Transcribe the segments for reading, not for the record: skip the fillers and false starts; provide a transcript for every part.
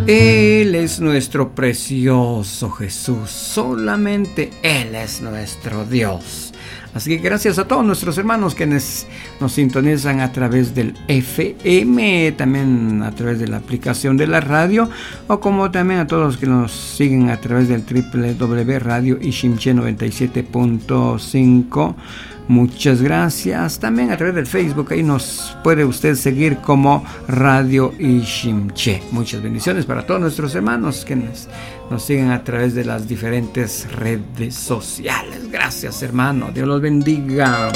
Él es nuestro precioso Jesús, solamente Él es nuestro Dios. Así que gracias a todos nuestros hermanos que nos sintonizan a través del FM, también a través de la aplicación de la radio, o como también a todos los que nos siguen a través del www.radioishimche 97.5. Muchas gracias. También a través del Facebook, ahí nos puede usted seguir como Radio Ishimche. Muchas bendiciones para todos nuestros hermanos que nos siguen a través de las diferentes redes sociales. Gracias, hermano. Dios los bendiga.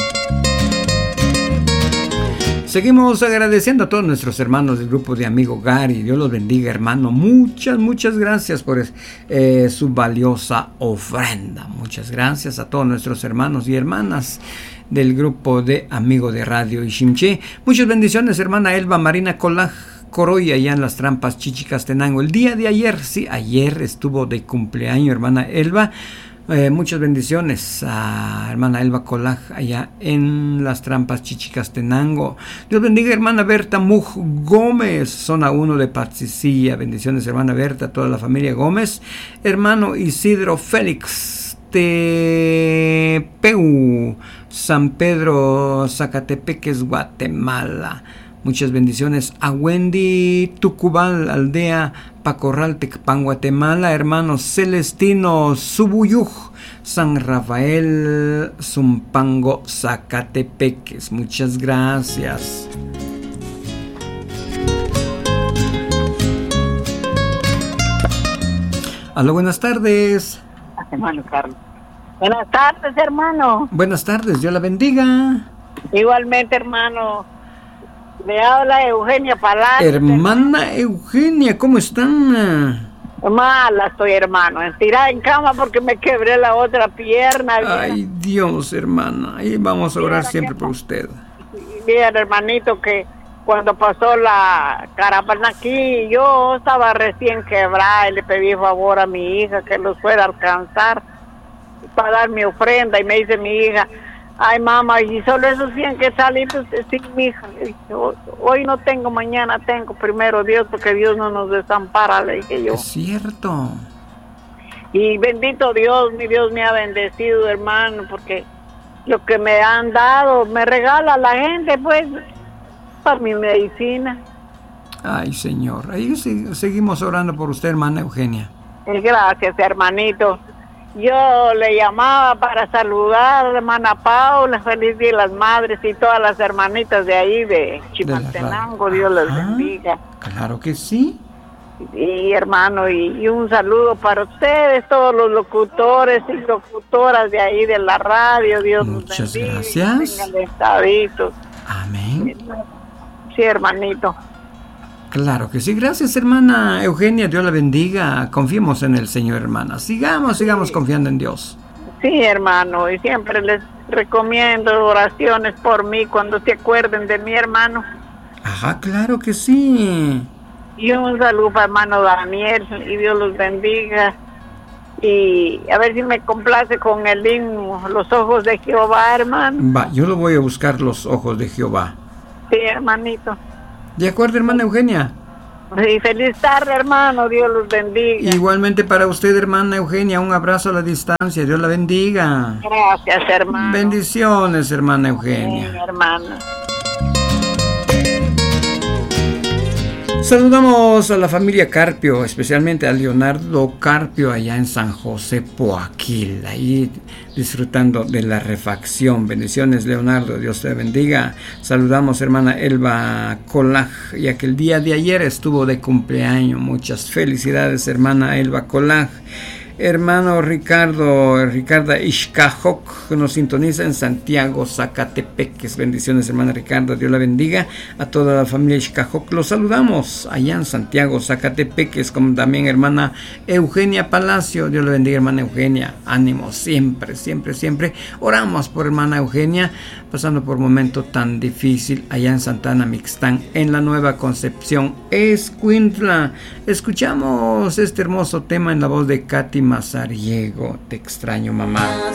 Seguimos agradeciendo a todos nuestros hermanos del grupo de Amigo Gary. Dios los bendiga, hermano. Muchas gracias por su valiosa ofrenda. Muchas gracias a todos nuestros hermanos y hermanas del grupo de Amigo de Radio Ishimche. Muchas bendiciones, hermana Elba Marina Colaj Coroy, allá en Las Trampas, Chichicastenango. El día de ayer, sí, ayer estuvo de cumpleaños, hermana Elba. Muchas bendiciones a hermana Elba Colaj allá en Las Trampas, Chichicastenango. Dios bendiga, hermana Berta Muj Gómez, zona 1 de Patzicilla. Bendiciones, hermana Berta, toda la familia Gómez. Hermano Isidro Félix Tepeu, San Pedro, Zacatepeques, Guatemala. Muchas bendiciones a Wendy Tucubal, aldea Pacorral, Tecpan, Guatemala. Hermano Celestino Subuyuj, San Rafael, Zumpango, Zacatepeques. Muchas gracias. Aló, buenas tardes. Hermano Carlos. Buenas tardes, hermano. Buenas tardes, Dios la bendiga. Igualmente, hermano. Le habla Eugenia Palacio. Hermana Eugenia, ¿cómo están? Mala estoy, hermano. Tirada en cama porque me quebré la otra pierna. Ay, Dios, hermana. Ahí vamos a orar siempre por usted. Bien, hermanito, que cuando pasó la caravana aquí, yo estaba recién quebrada y le pedí favor a mi hija que los fuera a alcanzar para dar mi ofrenda. Y me dice mi hija: ay, mamá, y solo esos 100 quetzalitos, sí, mi hija. Hoy no tengo, mañana tengo, primero Dios, porque Dios no nos desampara, le dije yo. Es cierto. Y bendito Dios, mi Dios me ha bendecido, hermano, porque lo que me han dado, me regala la gente, pues, para mi medicina. Ay, Señor, ahí seguimos orando por usted, hermana Eugenia. Gracias, hermanito. Yo le llamaba para saludar a la hermana Paula, feliz día de las madres y todas las hermanitas de ahí de Chimaltenango, Dios les bendiga. Claro que sí. Y hermano, y un saludo para ustedes, todos los locutores y locutoras de ahí de la radio, Dios los bendiga. Muchas gracias. Tengan estaditos. Amén. Sí, hermanito. Claro que sí, gracias, hermana Eugenia, Dios la bendiga. Confiemos en el Señor, hermana. Sigamos confiando en Dios. Sí, hermano, y siempre les recomiendo oraciones por mí cuando se acuerden de mi hermano. Ajá, claro que sí. Y un saludo para hermano Daniel, y Dios los bendiga. Y a ver si me complace con el himno Los Ojos de Jehová, hermano. Va, yo lo voy a buscar, Los Ojos de Jehová. Sí, hermanito. ¿De acuerdo, hermana Eugenia? Sí, feliz tarde, hermano, Dios los bendiga. Igualmente para usted, hermana Eugenia, un abrazo a la distancia, Dios la bendiga. Gracias, hermano. Bendiciones, hermana Eugenia. Sí, hermano. Saludamos a la familia Carpio, especialmente a Leonardo Carpio allá en San José Poaquil, ahí disfrutando de la refacción. Bendiciones, Leonardo, Dios te bendiga. Saludamos hermana Elba Colaj, ya que el día de ayer estuvo de cumpleaños. Muchas felicidades, hermana Elba Colaj. Hermano Ricardo Ixcajoc nos sintoniza en Santiago, Zacatepeques. Bendiciones, hermana Ricardo, Dios la bendiga. A toda la familia Ixcajoc los saludamos allá en Santiago, Zacatepeques, como también hermana Eugenia Palacio. Dios la bendiga, hermana Eugenia. Ánimo, siempre oramos por hermana Eugenia, pasando por un momento tan difícil allá en Santana Mixtán, en la Nueva Concepción, Escuintla. Escuchamos este hermoso tema en la voz de Katy Mazariego, Te extraño, mamá.